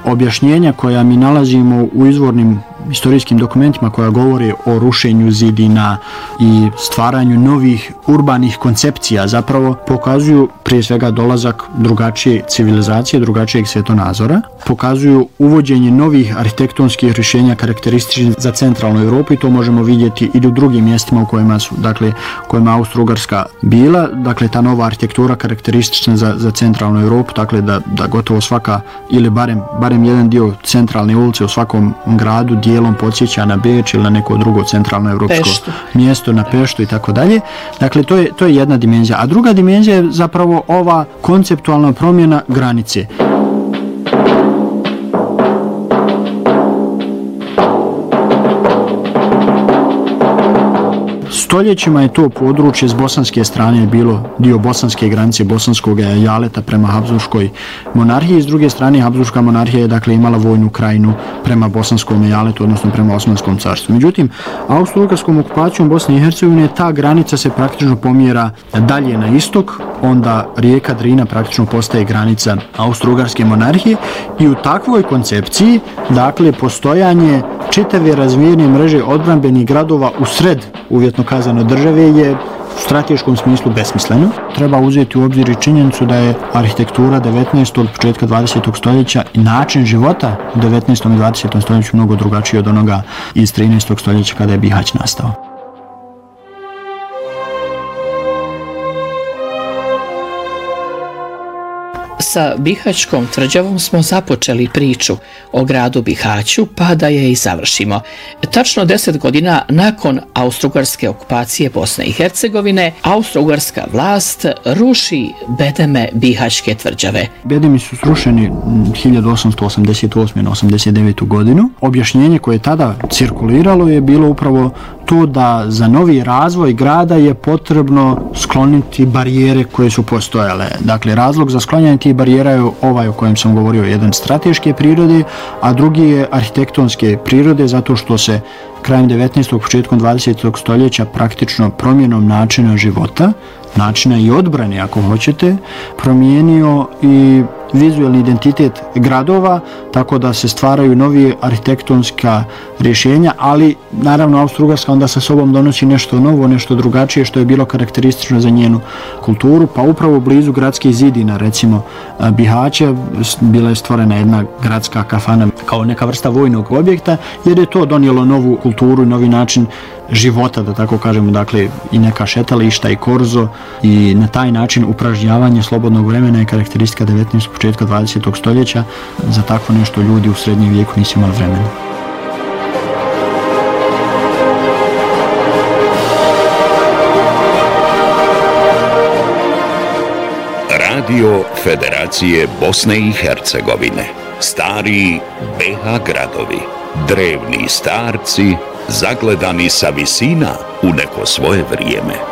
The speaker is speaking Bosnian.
objašnjenja koja mi nalazimo u izvornim istorijskim dokumentima koja govore o rušenju zidina i stvaranju novih urbanih koncepcija zapravo pokazuju prije svega dolazak drugačije civilizacije, drugačijeg svjetonazora, pokazuju uvođenje novih arhitektonskih rješenja karakterističnih za centralnu Europu i to možemo vidjeti i u drugim mjestima u kojima su, dakle, kojima Austro-Ugarska bila, dakle ta nova arhitektura karakteristična za centralnu Europu, dakle da gotovo svaka ili barem jedan dio centralne ulice u svakom gradu dijelom podsjeća na Beč ili na neko drugo centralno europsko mjesto, na Peštu i tako dalje. Dakle, to je jedna dimenzija. A druga dimenzija je zapravo ova konceptualna promjena granice. Stoljećima je to područje s bosanske strane bilo dio bosanske granice, bosanskog ejaleta prema Habsburškoj monarhiji. S druge strane, Habsburška monarhija je dakle imala vojnu krajinu prema bosanskom ejaletu, odnosno prema Osmanskom carstvu. Međutim, austro-ugarskom okupacijom Bosne i Hercegovine ta granica se praktično pomjera dalje na istok, onda rijeka Drina praktično postaje granica austro-ugarske monarhije i u takvoj koncepciji, dakle, postojanje čitave razvijene mreže odbrambenih gradova u sred, uvjetno kazano, države je u strateškom smislu besmisleno. Treba uzeti u obzir i činjenicu da je arhitektura 19. početka 20. stoljeća i način života u 19. i 20. stoljeću mnogo drugačiji od onoga iz 13. stoljeća kada je Bihać nastao. Sa Bihaćkom tvrđavom smo započeli priču o gradu Bihaću, pa da je i završimo. Tačno 10 godina nakon austro-ugarske okupacije Bosne i Hercegovine, austro-ugarska vlast ruši bedeme Bihaćke tvrđave. Bedemi su srušeni 1888. na 89. godinu. Objašnjenje koje je tada cirkuliralo je bilo upravo to da za novi razvoj grada je potrebno skloniti barijere koje su postojale. Dakle, razlog za sklanjanje tih barijera je ovaj o kojem sam govorio, jedan strateške prirode, a drugi je arhitektonske prirode, zato što se krajem 19. početkom 20. stoljeća praktično promjenom načina života, načina i odbrane, ako hoćete, promijenio i vizualni identitet gradova, tako da se stvaraju novi arhitektonska rješenja, ali naravno Austro-Ugarska onda sa sobom donosi nešto novo, nešto drugačije što je bilo karakteristično za njenu kulturu, pa upravo blizu gradskih zidina, recimo Bihaća, bila je stvorena jedna gradska kafana kao neka vrsta vojnog objekta, jer je to donijelo novu kulturu i novi način života, da tako kažemo, dakle i neka šetališta i korzo i na taj način upražnjavanje slobodnog vremena je karakteristika 19. početka 20. stoljeća. Za takvo nešto ljudi u srednjem vijeku nisu imali vremena. Radio Federacije Bosne i Hercegovine. Stari BH gradovi, drevni starci, zagledani sa visina u neko svoje vrijeme.